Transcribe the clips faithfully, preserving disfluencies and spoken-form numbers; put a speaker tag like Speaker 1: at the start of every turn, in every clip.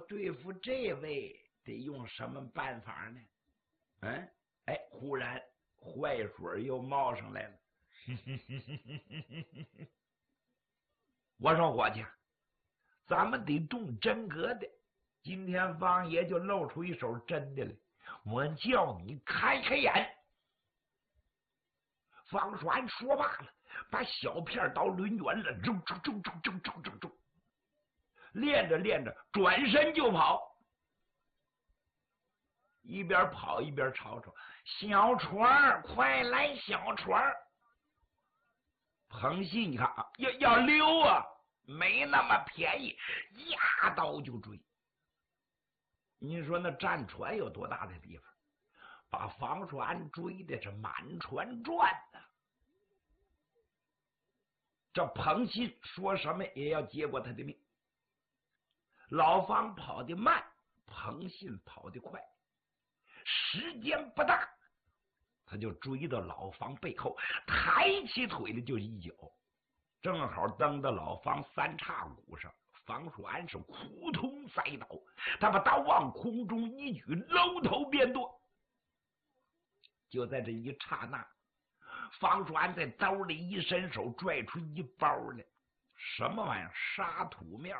Speaker 1: 对付这位得用什么办法呢？嗯，哎，忽然坏水又冒上来了。我说伙计，咱们得动真格的。今天王爷就露出一手真的来，我叫你开开眼。方栓说罢了，把小片刀抡圆了，扔扔扔扔扔扔扔扔，练着练着，转身就跑。一边跑一边吵吵：“小船，快来！小船！”彭信，你看啊，要要溜啊，没那么便宜，压刀就追。你说那战船有多大的地方，把房船追的是满船转呢。这彭信说什么也要接过他的命。老方跑得慢，彭信跑得快，时间不大，他就追到老方背后，抬起腿来就一脚，正好蹬到老方三叉骨上。房栓是扑通栽倒，他把刀往空中一举，搂头便剁。就在这一刹那，房栓在兜里一伸手，拽出一包来，什么玩意儿？沙土面。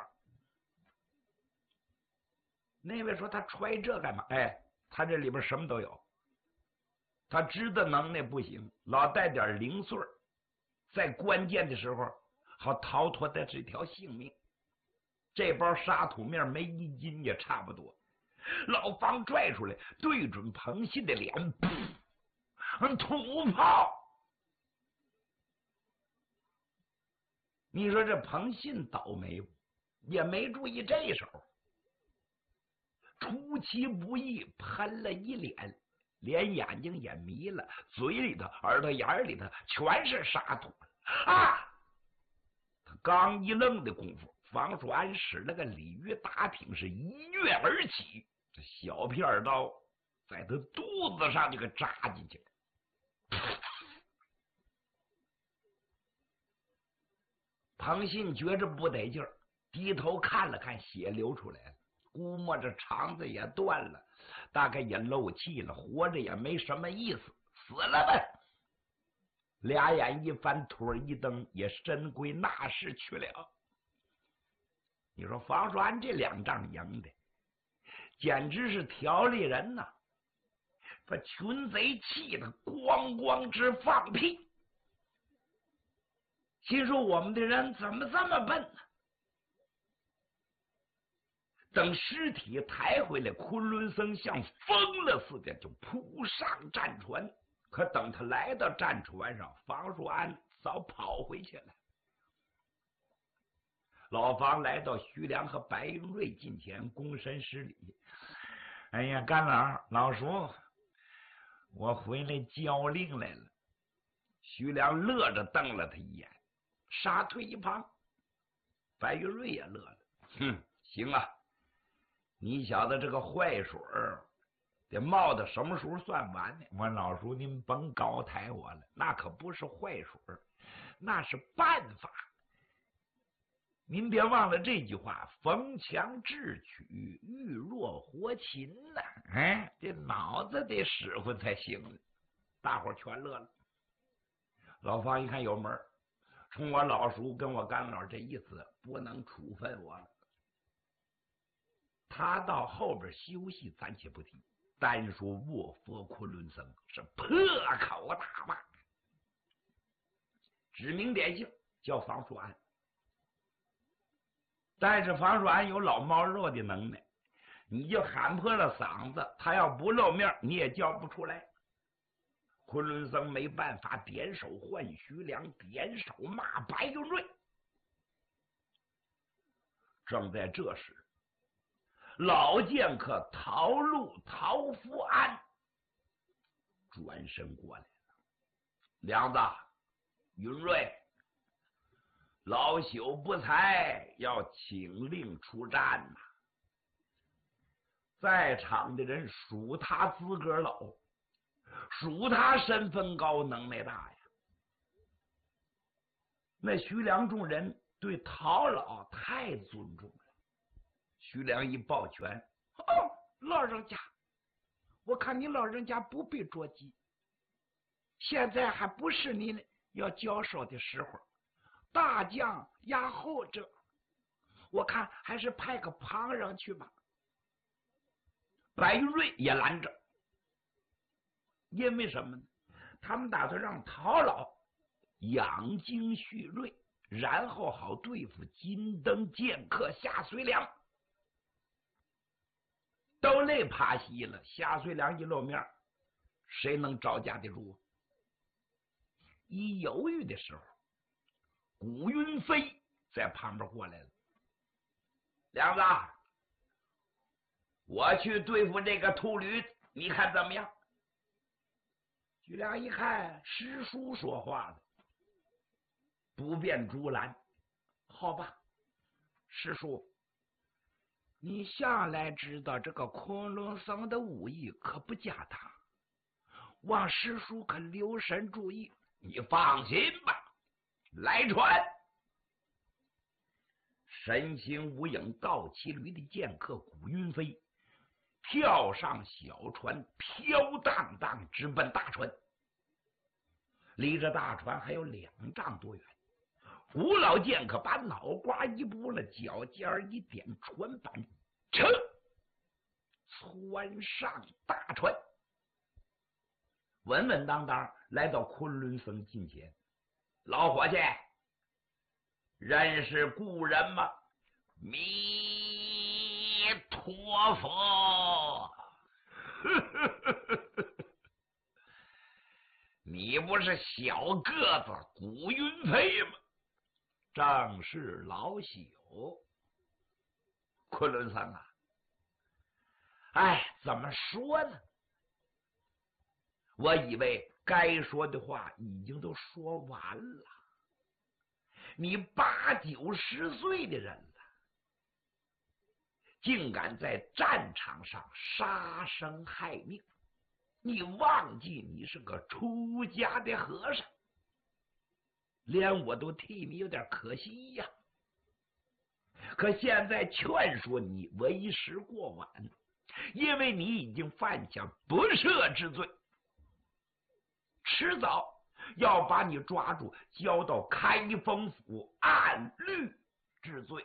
Speaker 1: 那位说他揣这干嘛？哎，他这里边什么都有。他知道能耐不行，老带点零碎，在关键的时候好逃脱的这条性命。这包沙土面没一斤也差不多。老方拽出来，对准彭信的脸，噗，土炮！你说这彭信倒霉不？也没注意这手，出其不意喷了一脸，连眼睛也迷了，嘴里头、耳朵眼里头全是沙土啊！他刚一愣的功夫，房栓使了个鲤鱼打挺，是一跃而起，这小片刀在他肚子上就给扎进去了。彭信觉着不得劲儿，低头看了看，血流出来了，估摸着肠子也断了，大概也漏气了，活着也没什么意思，死了呗。俩眼一翻，腿一蹬，也深归那室去了。你说房栓这两仗赢的简直是条例人呐，把群贼气得咣咣直放屁，心说我们的人怎么这么笨呢？等尸体抬回来，昆仑僧像疯了似的就扑上战船，可等他来到战船上，房栓早跑回去了。老房来到徐良和白云瑞近前，躬身施礼：“哎呀，干老老叔，我回来交令来了。”徐良乐着瞪了他一眼，杀退一旁。白云瑞也乐了：“哼，行啊，你小子这个坏水得冒到什么时候算完呢？我老叔您甭高抬我了，那可不是坏水，那是办法。您别忘了这句话，逢强智取，遇弱活擒呐、啊！哎，这脑子得使唤才行。大伙全乐了。老方一看有门，冲我老叔跟我干老这意思，不能处分我了。他到后边休息，暂且不提。单说卧佛昆仑僧是破口大骂，指名点姓叫房栓。但是房栓有老猫肉的能耐，你就喊破了嗓子，他要不露面你也叫不出来。昆仑僧没办法，点手唤徐良，点手骂白云瑞。正在这时，老剑客陶禄、陶福安转身过来了：“梁子，云瑞，老朽不才，要请令出战呐、啊！”在场的人数他资格老，数他身份高，能耐大呀。那徐良众人对陶老太尊重了， 徐良一抱拳：“
Speaker 2: 哦，老人家，我看你老人家不必着急，现在还不是你要交烧的时候。大将压后着，我看还是派个旁人去吧。”
Speaker 1: 白云瑞也拦着，因为什么呢？他们打算让陶老养精蓄锐，然后好对付金灯剑客夏遂良。都累趴稀了，夏遂良一露面，谁能招架得住？一犹豫的时候，古云飞在旁边过来了。梁子，我去对付这个秃驴，你看怎么样？徐良一看师叔说话的，不便阻拦。
Speaker 2: 好吧，师叔，你向来知道这个昆仑僧的武艺可不假当，望师叔可留神注意。
Speaker 1: 你放心吧，来船。身形无影倒骑驴的剑客古云飞跳上小船，飘荡荡直奔大船。离着大船还有两丈多远，古老剑客把脑瓜一拨了，脚尖一点，船板噌窜上大船，稳稳当当来到昆仑僧近前。老伙计，认识故人吗？弥陀佛。你不是小个子古云飞吗？正是老朽。昆仑僧啊，哎，怎么说呢？我以为该说的话已经都说完了。你八九十岁的人了，竟敢在战场上杀生害命，你忘记你是个出家的和尚，连我都替你有点可惜呀。可现在劝说你为时过晚，因为你已经犯下不赦之罪，迟早要把你抓住，交到开封府按律治罪。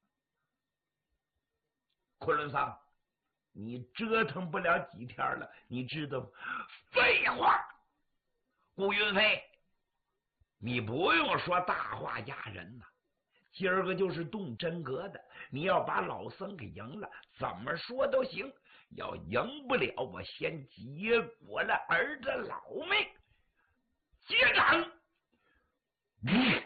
Speaker 1: 昆仑僧，你折腾不了几天了，你知道吗？废话，顾云飞，你不用说大话压人呐、啊。今儿个就是动真格的，你要把老僧给赢了，怎么说都行。要赢不了，我先结果了儿子老命。接掌！嗯、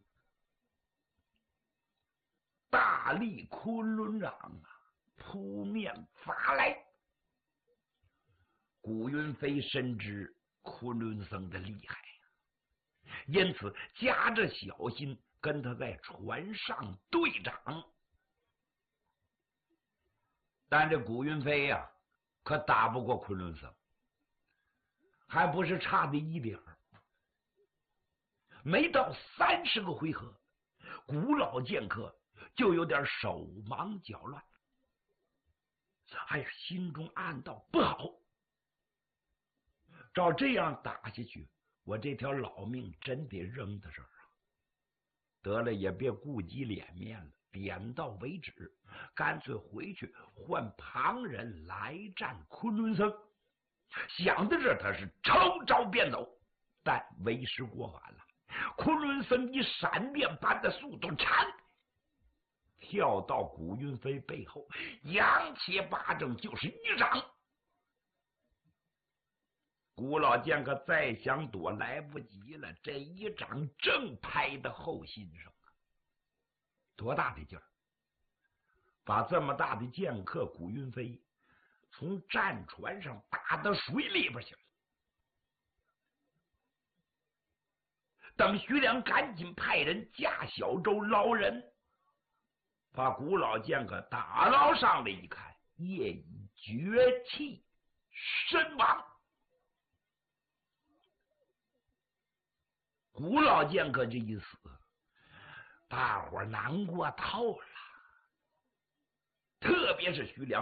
Speaker 1: 大力昆仑掌啊，扑面伐来。古云飞深知昆仑僧的厉害，因此夹着小心跟他在船上对掌。但这古云飞呀、啊，可打不过昆仑僧，还不是差的一点儿。没到三十个回合，古老剑客就有点手忙脚乱。哎呀，心中暗道不好，照这样打下去，我这条老命真得扔到这儿啊！得了，也别顾及脸面了，点到为止，干脆回去换旁人来战昆仑僧。想到这，他是抽招便走，但为时过晚了。昆仑僧以闪电般的速度缠跳到古云飞背后，扬起巴掌就是一掌。古老剑客再想躲来不及了，这一掌正拍到后心上，多大的劲儿！把这么大的剑客古云飞从战船上打到水里边去了。等徐良赶紧派人架小舟捞人，把古老剑客打捞上来一看，业已绝气身亡。古老剑客这一死，大伙难过透了。 特别是徐良。